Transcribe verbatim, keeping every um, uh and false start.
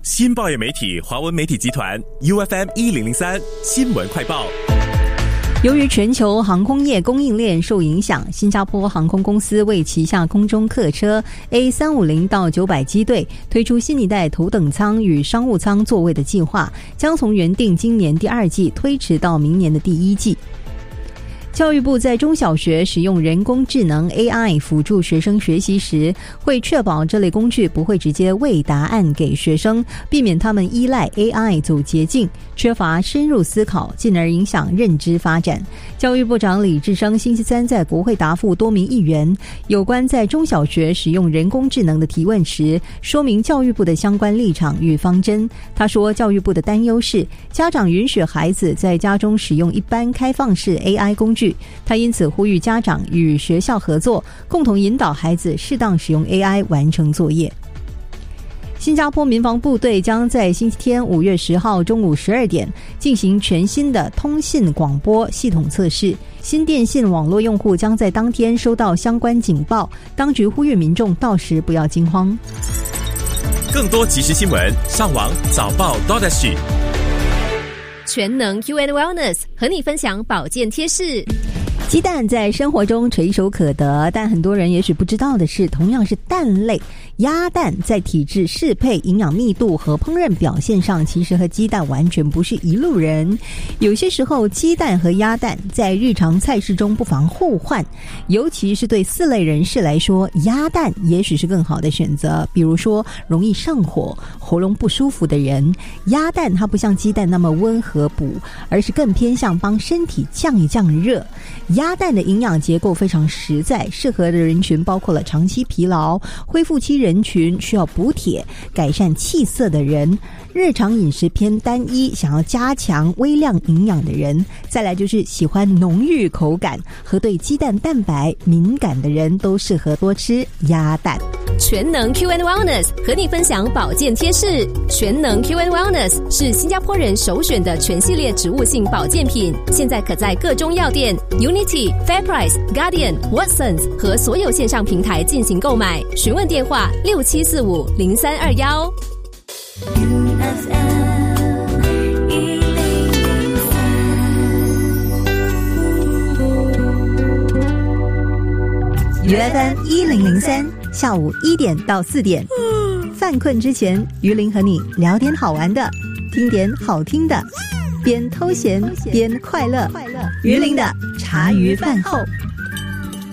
新报业媒体华文媒体集团 U F M 一零零三新闻快报。 由于全球航空业供应链受影响，新加坡航空公司为旗下空中客车 A 三五零 到九百机队推出新一代头等舱与商务舱座位的计划，将从原定今年第二季推迟到明年的第一季。教育部在中小学使用人工智能 A I 辅助学生学习时，会确保这类工具不会直接喂答案给学生，避免他们依赖 A I 走捷径，缺乏深入思考，进而影响认知发展。教育部长李志生星期三在国会答复多名议员有关在中小学使用人工智能的提问时，说明教育部的相关立场与方针。他说，教育部的担忧是家长允许孩子在家中使用一般开放式 A I 工具，他因此呼吁家长与学校合作，共同引导孩子适当使用 A I 完成作业。新加坡民防部队将在星期天五月十号中午十二点进行全新的通信广播系统测试，新电信网络用户将在当天收到相关警报，当局呼吁民众到时不要惊慌。 更多即时新闻，上网早报 .sg。 全能 Q and Wellness 和你分享保健贴士。 鸡蛋在生活中垂手可得，但很多人也许不知道的是，同样是蛋类，鸭蛋在体质适配、营养密度和烹饪表现上，其实和鸡蛋完全不是一路人。有些时候，鸡蛋和鸭蛋在日常菜式中不妨互换，尤其是对四类人士来说，鸭蛋也许是更好的选择。比如说，容易上火、喉咙不舒服的人，鸭蛋它不像鸡蛋那么温和补，而是更偏向帮身体降一降热。鸭蛋的营养结构非常实在，适合的人群包括了长期疲劳、恢复期人群、需要补铁、改善气色的人、日常饮食偏单一、想要加强微量营养的人，再来就是喜欢浓郁口感和对鸡蛋蛋白敏感的人，都适合多吃鸭蛋。 全能 Q and Wellness 和你分享保健贴士。全能 Q and Wellness 是新加坡人首选的全系列植物性保健品，现在可在各中药店 Unity、Fairprice、Guardian、Watsons 和所有线上平台进行购买。询问电话六七四五零三二一。 U F M 一零零三下午一点到四点，犯困之前，于林和你聊点好玩的，听点好听的，边偷闲边快乐。于林的茶余饭后。